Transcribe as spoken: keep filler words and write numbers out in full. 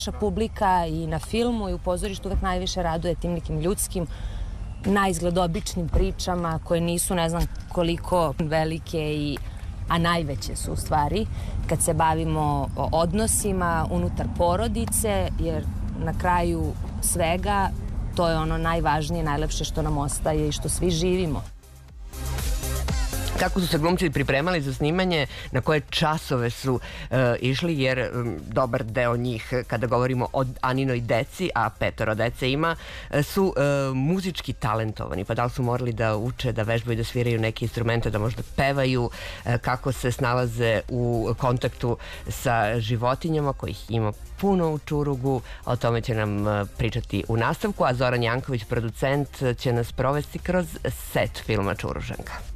Naša publika i na filmu i u pozorištu uvek najviše raduje tim nekim ljudskim, naizgled običnim pričama koje nisu ne znam koliko velike, i, a najveće su u stvari kad se bavimo odnosima unutar porodice, jer na kraju svega to je ono najvažnije, najlepše što nam ostaje i što svi živimo. Kako su se glumci pripremali za snimanje, na koje časove su e, išli, jer m, dobar deo njih, kada govorimo o Aninoj deci, a petoro dece ima, su e, muzički talentovani, pa da li su morali da uče, da vežbaju, da sviraju neke instrumente, da možda pevaju, e, kako se snalaze u kontaktu sa životinjama, kojih ima puno u Čurugu. O tome će nam pričati u nastavku, a Zoran Janković, producent, će nas provesti kroz set filma Čuružanka.